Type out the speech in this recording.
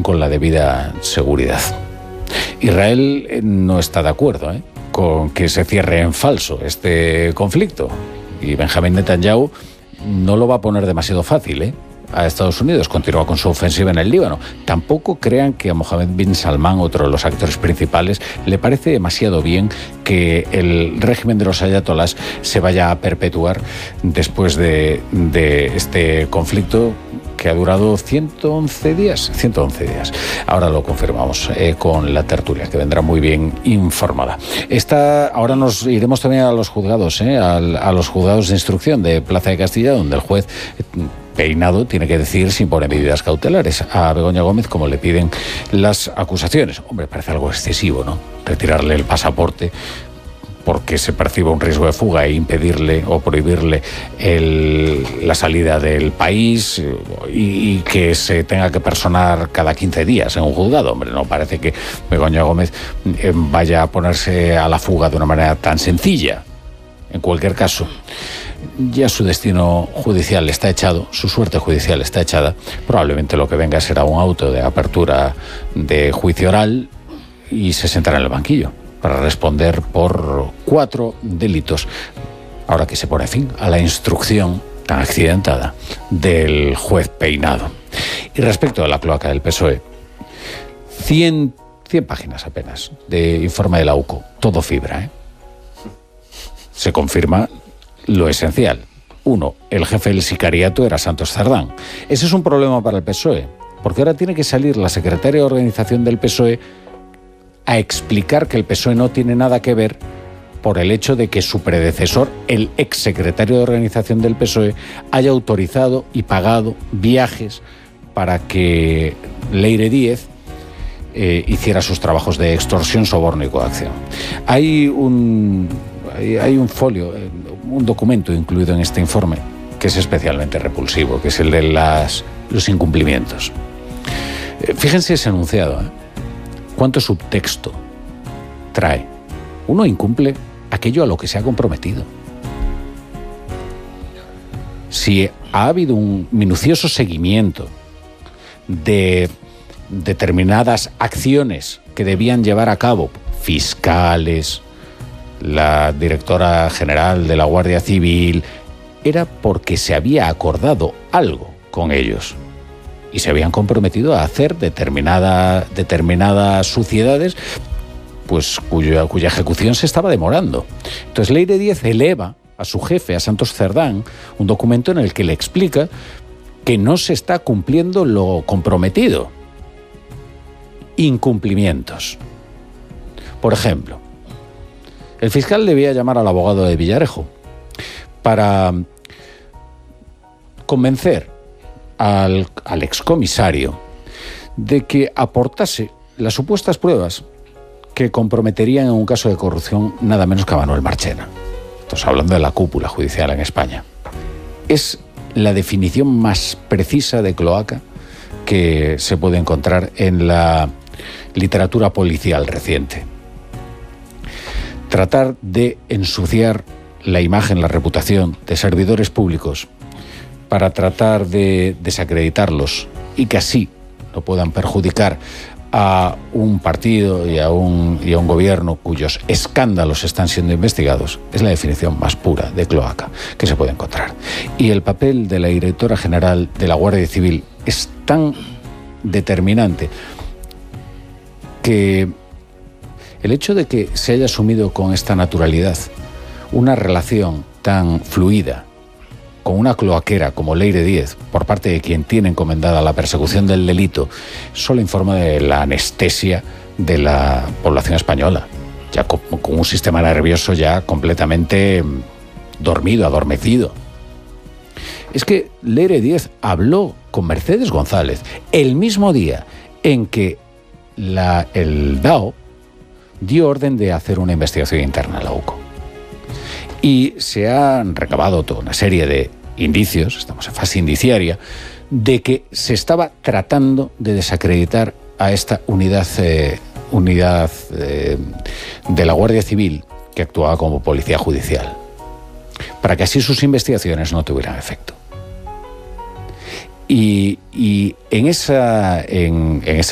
con la debida seguridad. Israel no está de acuerdo con que se cierre en falso este conflicto, y Benjamín Netanyahu no lo va a poner demasiado fácil a Estados Unidos. Continúa con su ofensiva en el Líbano. Tampoco crean que a Mohammed bin Salman, otro de los actores principales, le parece demasiado bien que el régimen de los ayatolás se vaya a perpetuar después de este conflicto que ha durado 111 días. Ahora lo confirmamos con la tertulia, que vendrá muy bien informada. Ahora nos iremos también a los juzgados, a los juzgados de instrucción de Plaza de Castilla, donde el juez Peinado tiene que decidir si impone medidas cautelares a Begoña Gómez, como le piden las acusaciones. Hombre, parece algo excesivo, ¿no? Retirarle el pasaporte porque se perciba un riesgo de fuga e impedirle o prohibirle la salida del país y que se tenga que personar cada 15 días en un juzgado. Hombre, no parece que Begoña Gómez vaya a ponerse a la fuga de una manera tan sencilla. En cualquier caso, ya su destino judicial está echado, su suerte judicial está echada. Probablemente lo que venga será un auto de apertura de juicio oral y se sentará en el banquillo para responder por 4 delitos, ahora que se pone fin a la instrucción tan accidentada del juez Peinado. Y respecto a la cloaca del PSOE, 100 páginas apenas de informe de la UCO, todo fibra, Se confirma lo esencial. 1. El jefe del sicariato era Santos Cerdán. Ese es un problema para el PSOE, porque ahora tiene que salir la secretaria de organización del PSOE a explicar que el PSOE no tiene nada que ver por el hecho de que su predecesor, el exsecretario de organización del PSOE, haya autorizado y pagado viajes para que Leire Díez hiciera sus trabajos de extorsión, soborno y coacción. Hay un folio, un documento incluido en este informe que es especialmente repulsivo, que es el de los incumplimientos. Fíjense ese enunciado, ¿cuánto subtexto trae? Uno incumple aquello a lo que se ha comprometido. Si ha habido un minucioso seguimiento de determinadas acciones que debían llevar a cabo fiscales, la directora general de la Guardia Civil, era porque se había acordado algo con ellos y se habían comprometido a hacer determinadas suciedades, pues cuya ejecución se estaba demorando. Entonces Leire Díez eleva a su jefe, a Santos Cerdán, un documento en el que le explica que no se está cumpliendo lo comprometido. Incumplimientos. Por ejemplo, el fiscal debía llamar al abogado de Villarejo para convencer al excomisario de que aportase las supuestas pruebas que comprometerían en un caso de corrupción nada menos que a Manuel Marchena. Estamos hablando de la cúpula judicial en España. Es la definición más precisa de cloaca que se puede encontrar en la literatura policial reciente. Tratar de ensuciar la imagen, la reputación de servidores públicos para tratar de desacreditarlos y que así no puedan perjudicar a un partido y a un gobierno cuyos escándalos están siendo investigados, es la definición más pura de cloaca que se puede encontrar. Y el papel de la directora general de la Guardia Civil es tan determinante que el hecho de que se haya asumido con esta naturalidad una relación tan fluida con una cloaquera como Leire Díez por parte de quien tiene encomendada la persecución del delito, solo informa de la anestesia de la población española, ya con un sistema nervioso ya completamente dormido, adormecido. Es que Leire Díez habló con Mercedes González el mismo día en que el DAO dio orden de hacer una investigación interna a la UCO. Y se han recabado toda una serie de indicios, estamos en fase indiciaria, de que se estaba tratando de desacreditar a esta unidad de la Guardia Civil que actuaba como policía judicial, para que así sus investigaciones no tuvieran efecto. Y en ese